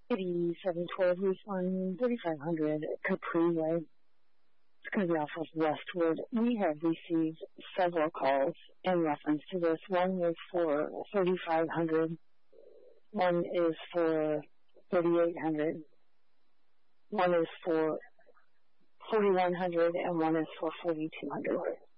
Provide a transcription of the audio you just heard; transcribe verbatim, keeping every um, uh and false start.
eighty-seven twelve Roofline, thirty-five hundred Capri Way. It's going to be off of Westwood. We have received several calls in reference to this. One is for thirty-five hundred. One is for thirty-eight hundred. One is for forty-one hundred, and one is for forty-two hundred.